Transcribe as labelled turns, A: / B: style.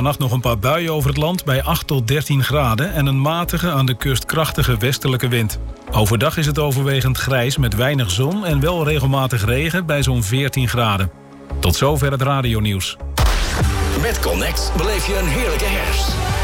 A: vannacht nog een paar buien over het land bij 8 tot 13 graden... en een matige, aan de kust krachtige westelijke wind. Overdag is het overwegend grijs met weinig zon en wel regelmatig regen bij zo'n 14 graden. Tot zover het radionieuws.
B: Met Connect beleef je een heerlijke herfst.